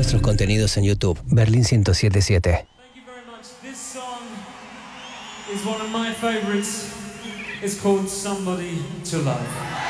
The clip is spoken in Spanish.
nuestros contenidos en YouTube. Berlín 1077. Thank you very much. This song is one of my favorites. It's called Somebody to Love.